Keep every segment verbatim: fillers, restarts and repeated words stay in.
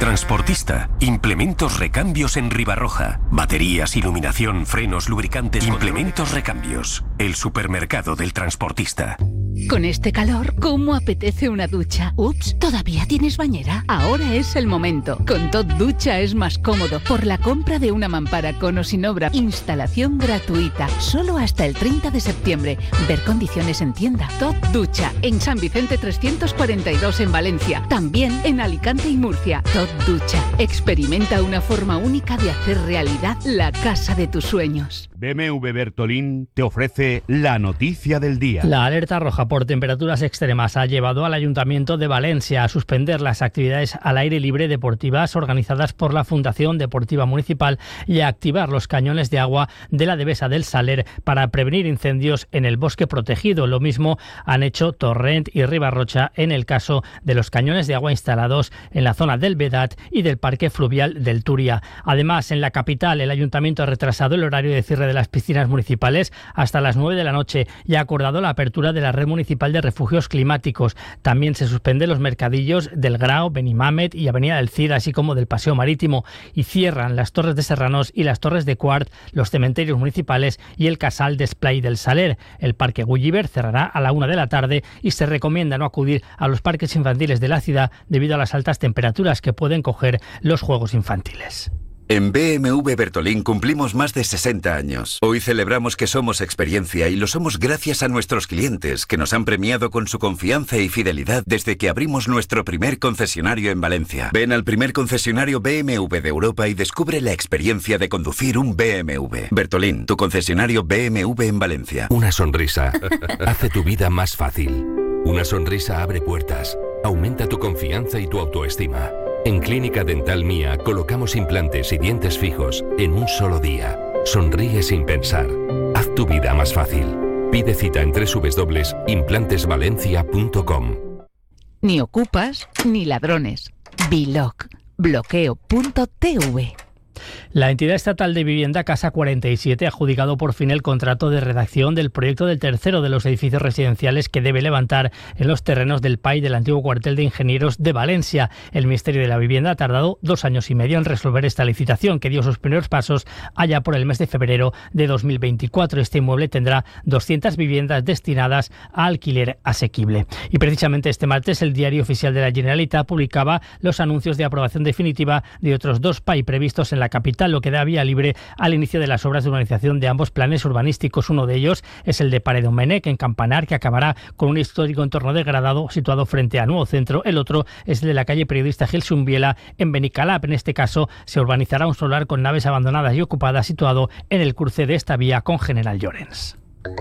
Transportista. Implementos Recambios en Ribarroja. Baterías, iluminación, frenos, lubricantes. Implementos Recambios. El supermercado del transportista. Con este calor, ¿cómo apetece una ducha? Ups, ¿todavía tienes bañera? Ahora es el momento. Con Tot Ducha es más cómodo. Por la compra de una mampara con o sin obra, instalación gratuita. Solo hasta el treinta de septiembre. Ver condiciones en tienda. Tot Ducha. En San Vicente trescientos cuarenta y dos en Valencia. También en Alicante y Murcia. Tot Ducha. Experimenta una forma única de hacer realidad la casa de tus sueños. B M W Bertolín te ofrece la noticia del día. La alerta roja por temperaturas extremas ha llevado al Ayuntamiento de Valencia a suspender las actividades al aire libre deportivas organizadas por la Fundación Deportiva Municipal y a activar los cañones de agua de la Devesa del Saler para prevenir incendios en el bosque protegido. Lo mismo han hecho Torrent y Ribarrocha en el caso de los cañones de agua instalados en la zona del Vedat y del Parque Fluvial del Turia. Además, en la capital, el Ayuntamiento ha retrasado el horario de cierre de las piscinas municipales hasta las nueve de la noche y ha acordado la apertura de la red municipal de refugios climáticos. También se suspenden los mercadillos del Grao, Benimamet y Avenida del Cid, así como del Paseo Marítimo, y cierran las Torres de Serranos y las Torres de Quart, los cementerios municipales y el Casal d'Esplai del Saler. El Parque Gulliver cerrará a la una de la tarde y se recomienda no acudir a los parques infantiles de la ciudad debido a las altas temperaturas que pueden coger los juegos infantiles. En B M W Bertolín cumplimos más de sesenta años. Hoy celebramos que somos experiencia y lo somos gracias a nuestros clientes, que nos han premiado con su confianza y fidelidad desde que abrimos nuestro primer concesionario en Valencia. Ven al primer concesionario B M W de Europa y descubre la experiencia de conducir un B M W. Bertolín, tu concesionario B M W en Valencia. Una sonrisa hace tu vida más fácil. Una sonrisa abre puertas, aumenta tu confianza y tu autoestima. En Clínica Dental Mía colocamos implantes y dientes fijos en un solo día. Sonríe sin pensar. Haz tu vida más fácil. Pide cita en doble u doble u doble u punto implantes valencia punto com. Ni ocupas ni ladrones. Biloc. Bloqueo punto t v. La entidad estatal de vivienda Casa cuarenta y siete ha adjudicado por fin el contrato de redacción del proyecto del tercero de los edificios residenciales que debe levantar en los terrenos del P A I del antiguo cuartel de ingenieros de Valencia. El Ministerio de la Vivienda ha tardado dos años y medio en resolver esta licitación, que dio sus primeros pasos allá por el mes de febrero de dos mil veinticuatro. Este inmueble tendrá doscientas viviendas destinadas a alquiler asequible. Y precisamente este martes el Diario Oficial de la Generalitat publicaba los anuncios de aprobación definitiva de otros dos P A I previstos en la capital, lo que da vía libre al inicio de las obras de urbanización de ambos planes urbanísticos. Uno de ellos es el de Paredomenech, en Campanar, que acabará con un histórico entorno degradado situado frente a Nuevo Centro. El otro es el de la calle Periodista Gil Sumbiela, en Benicalap. En este caso se urbanizará un solar con naves abandonadas y ocupadas situado en el cruce de esta vía con General Llorens.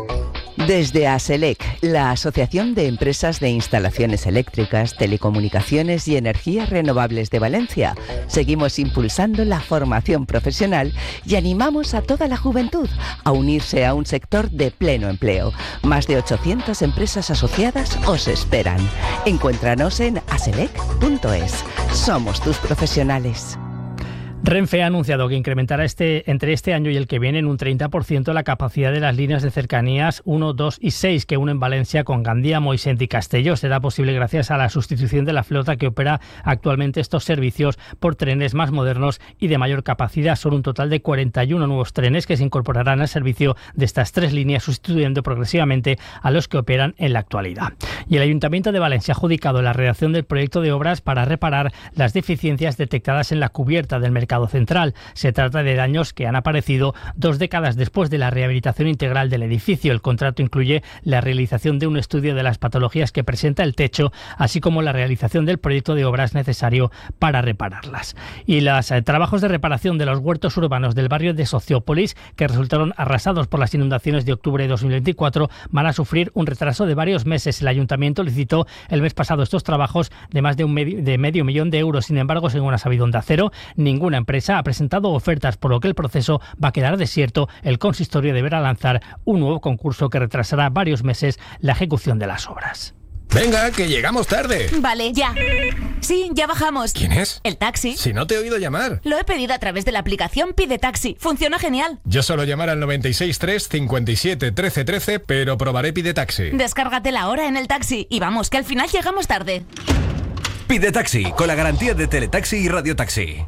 Desde ASELEC, la Asociación de Empresas de Instalaciones Eléctricas, Telecomunicaciones y Energías Renovables de Valencia, seguimos impulsando la formación profesional y animamos a toda la juventud a unirse a un sector de pleno empleo. Más de ochocientas empresas asociadas os esperan. Encuéntranos en aselec punto es. Somos tus profesionales. Renfe ha anunciado que incrementará este, entre este año y el que viene en un treinta por ciento la capacidad de las líneas de cercanías uno, dos y seis que unen Valencia con Gandía, Moixent y Castelló. Será posible gracias a la sustitución de la flota que opera actualmente estos servicios por trenes más modernos y de mayor capacidad. Son un total de cuarenta y uno nuevos trenes que se incorporarán al servicio de estas tres líneas, sustituyendo progresivamente a los que operan en la actualidad. Y el Ayuntamiento de Valencia ha adjudicado la redacción del proyecto de obras para reparar las deficiencias detectadas en la cubierta del mercado central. Se trata de daños que han aparecido dos décadas después de la rehabilitación integral del edificio. El contrato incluye la realización de un estudio de las patologías que presenta el techo, así como la realización del proyecto de obras necesario para repararlas. Y los eh, trabajos de reparación de los huertos urbanos del barrio de Sociópolis, que resultaron arrasados por las inundaciones de octubre de dos mil veinticuatro, van a sufrir un retraso de varios meses. El ayuntamiento licitó el mes pasado estos trabajos de más de, un medio, de medio millón de euros. Sin embargo, según ha sabido Onda Cero, ninguna empresa ha presentado ofertas, por lo que el proceso va a quedar desierto. El consistorio deberá lanzar un nuevo concurso que retrasará varios meses la ejecución de las obras. Venga, que llegamos tarde. Vale, ya. Sí, ya bajamos. ¿Quién es? El taxi. Si no te he oído llamar. Lo he pedido a través de la aplicación Pide Taxi. Funciona genial. Yo suelo llamar al noventa y seis tres, cincuenta y siete, trece, trece, pero probaré Pide Taxi. Descárgatela ahora en el taxi y vamos, que al final llegamos tarde. Pide taxi con la garantía de Teletaxi y Radiotaxi.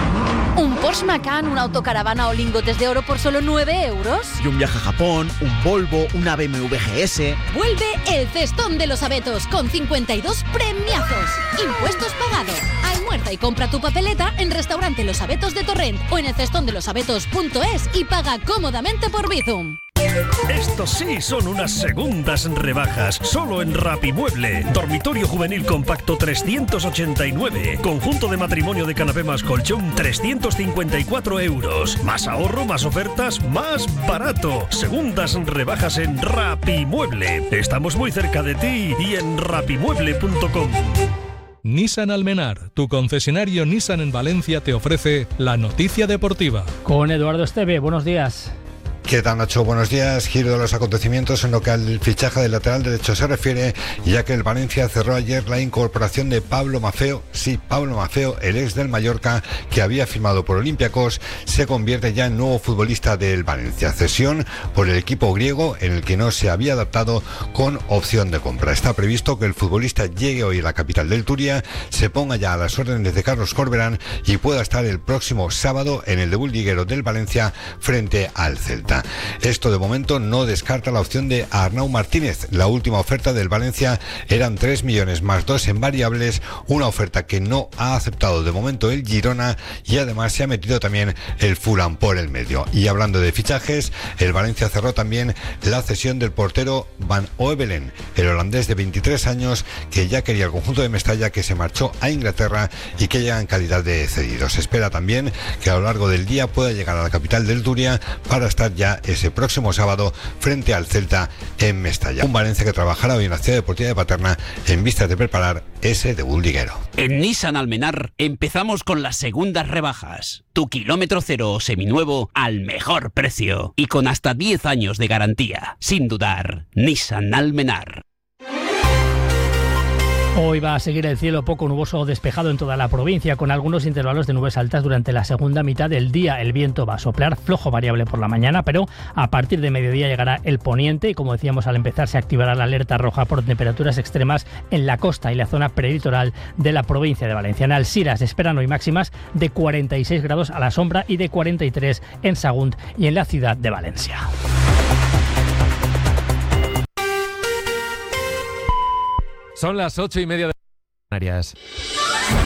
¿Un Porsche Macan, una autocaravana o lingotes de oro por solo nueve euros? Y un viaje a Japón, un Volvo, una B M W G S. Vuelve el Cestón de los Abetos con cincuenta y dos premiazos. Impuestos pagados. Almuerza y compra tu papeleta en Restaurante Los Abetos de Torrent o en el cestón de los abetos punto es y paga cómodamente por Bizum. Estos sí son unas segundas rebajas, solo en Rapimueble. Dormitorio juvenil compacto trescientos ochenta y nueve. Conjunto de matrimonio de canapé más colchón trescientos cincuenta y cuatro euros. Más ahorro, más ofertas, más barato. Segundas rebajas en Rapimueble. Estamos muy cerca de ti y en rapimueble punto com. Nissan Almenar, tu concesionario Nissan en Valencia, te ofrece la noticia deportiva. Con Eduardo Esteve, buenos días. ¿Qué tal, Nacho? Buenos días. Giro de los acontecimientos en lo que al fichaje del lateral derecho se refiere, ya que el Valencia cerró ayer la incorporación de Pablo Maffeo. Sí, Pablo Maffeo, el ex del Mallorca, que había firmado por Olympiacos, se convierte ya en nuevo futbolista del Valencia. Cesión por el equipo griego, en el que no se había adaptado, con opción de compra. Está previsto que el futbolista llegue hoy a la capital del Turia, se ponga ya a las órdenes de Carlos Corberán y pueda estar el próximo sábado en el debut liguero del Valencia frente al Celta. Esto de momento no descarta la opción de Arnau Martínez. La última oferta del Valencia eran tres millones más dos en variables, una oferta que no ha aceptado de momento el Girona, y además se ha metido también el Fulham por el medio. Y hablando de fichajes, el Valencia cerró también la cesión del portero Van Oevelen, el holandés de veintitrés años que ya quería el conjunto de Mestalla, que se marchó a Inglaterra y que llega en calidad de cedido. Se espera también que a lo largo del día pueda llegar a la capital del Turia para estar ya ese próximo sábado frente al Celta en Mestalla. Un Valencia que trabajará hoy en la Ciudad Deportiva de Paterna en vistas de preparar ese debut liguero. En Nissan Almenar empezamos con las segundas rebajas. Tu kilómetro cero o seminuevo al mejor precio y con hasta diez años de garantía. Sin dudar, Nissan Almenar. Hoy va a seguir el cielo poco nuboso o despejado en toda la provincia, con algunos intervalos de nubes altas durante la segunda mitad del día. El viento va a soplar flojo variable por la mañana, pero a partir de mediodía llegará el poniente y, como decíamos al empezar, se activará la alerta roja por temperaturas extremas en la costa y la zona prelitoral de la provincia de Valencia. En Alsiras se esperan hoy máximas de cuarenta y seis grados a la sombra y de cuarenta y tres en Sagunt y en la ciudad de Valencia. Son las ocho y media de Canarias.